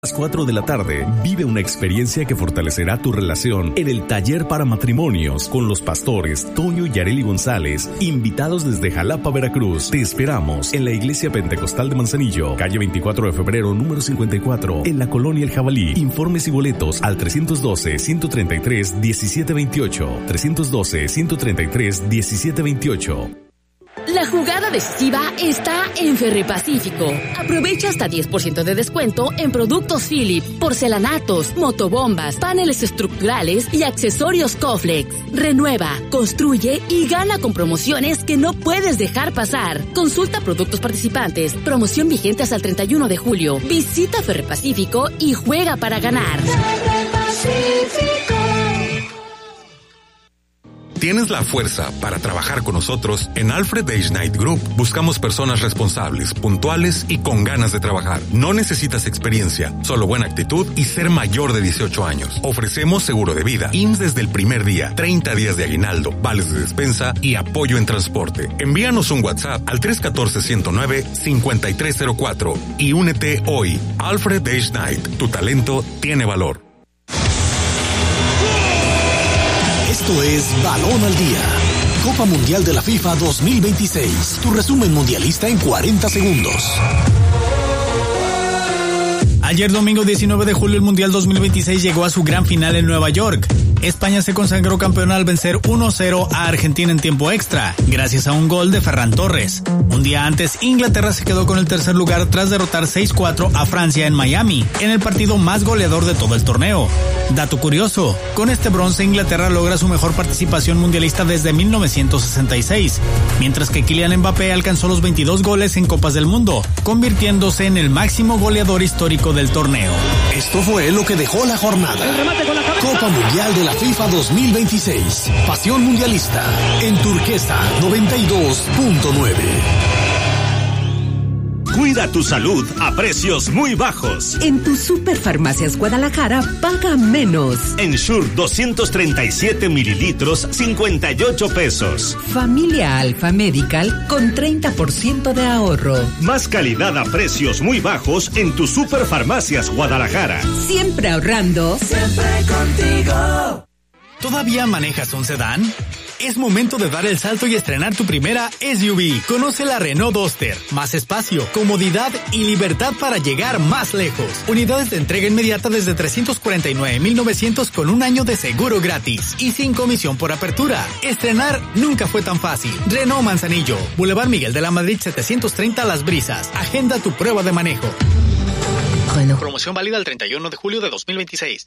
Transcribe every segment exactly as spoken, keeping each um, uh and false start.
A las cuatro de la tarde, vive una experiencia que fortalecerá tu relación en el taller para matrimonios con los pastores Toño y Yareli González, invitados desde Jalapa, Veracruz. Te esperamos en la Iglesia Pentecostal de Manzanillo, calle veinticuatro de febrero, número cincuenta y cuatro, en la Colonia El Jabalí. Informes y boletos al trescientos doce, ciento treinta y tres, diecisiete veintiocho, trescientos doce, ciento treinta y tres, diecisiete veintiocho. La jugada decisiva está en Ferrepacífico. Aprovecha hasta diez por ciento de descuento en productos Philips, porcelanatos, motobombas, paneles estructurales y accesorios Coflex. Renueva, construye y gana con promociones que no puedes dejar pasar. Consulta productos participantes. Promoción vigente hasta el treinta y uno de julio. Visita Ferrepacífico y juega para ganar. Ferrepacífico. ¿Tienes la fuerza para trabajar con nosotros? En Alfred Age Night Group buscamos personas responsables, puntuales y con ganas de trabajar. No necesitas experiencia, solo buena actitud y ser mayor de dieciocho años. Ofrecemos seguro de vida, I M S S desde el primer día, treinta días de aguinaldo, vales de despensa y apoyo en transporte. Envíanos un WhatsApp al tres uno cuatro, uno cero nueve, cinco tres cero cuatro y únete hoy. Alfred Age Night, tu talento tiene valor. Esto es Balón al Día. Copa Mundial de la FIFA dos mil veintiséis. Tu resumen mundialista en cuarenta segundos. Ayer domingo diecinueve de julio el Mundial dos mil veintiséis llegó a su gran final en Nueva York. España se consagró campeona al vencer uno cero a Argentina en tiempo extra, gracias a un gol de Ferran Torres. Un día antes, Inglaterra se quedó con el tercer lugar tras derrotar seis cuatro a Francia en Miami, en el partido más goleador de todo el torneo. Dato curioso, con este bronce Inglaterra logra su mejor participación mundialista desde mil novecientos sesenta y seis, mientras que Kylian Mbappé alcanzó los veintidós goles en Copas del Mundo, convirtiéndose en el máximo goleador histórico del torneo. Esto fue lo que dejó la jornada. Copa Mundial de la FIFA dos mil veintiséis. Pasión mundialista en Turquesa noventa y dos punto nueve. Cuida tu salud a precios muy bajos. En tu Superfarmacias Guadalajara paga menos. Ensure doscientos treinta y siete mililitros, cincuenta y ocho pesos. Familia Alfa Medical con treinta por ciento de ahorro. Más calidad a precios muy bajos en tu Superfarmacias Guadalajara. Siempre ahorrando. Siempre contigo. ¿Todavía manejas un sedán? Es momento de dar el salto y estrenar tu primera S U V. Conoce la Renault Duster. Más espacio, comodidad y libertad para llegar más lejos. Unidades de entrega inmediata desde trescientos cuarenta y nueve mil novecientos con un año de seguro gratis y sin comisión por apertura. Estrenar nunca fue tan fácil. Renault Manzanillo, Boulevard Miguel de la Madrid setecientos treinta Las Brisas. Agenda tu prueba de manejo. Renault. Promoción válida el treinta y uno de julio de dos mil veintiséis.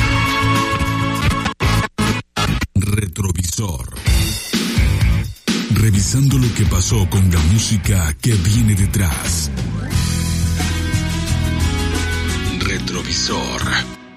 Retrovisor. Revisando lo que pasó con la música que viene detrás. Retrovisor.